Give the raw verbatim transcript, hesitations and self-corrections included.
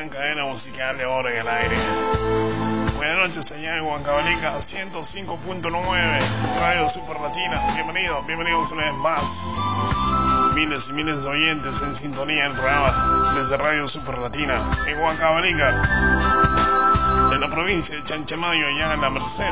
gran cadena musical de oro en el aire. Buenas noches allá en Huancavelica, ciento cinco punto nueve, Radio Super Latina. Bienvenidos, bienvenidos una vez más. Miles y miles de oyentes en sintonía del programa desde Radio Super Latina en Huancavelica, en la provincia de Chanchamayo, allá en la Merced.